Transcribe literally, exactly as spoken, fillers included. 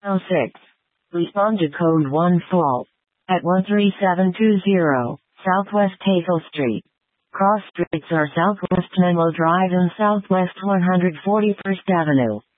oh six. Respond to code one fault. At one three seven two zero, Southwest Hazel Street. Cross streets are Southwest Menlo Drive and Southwest one hundred forty-first Avenue.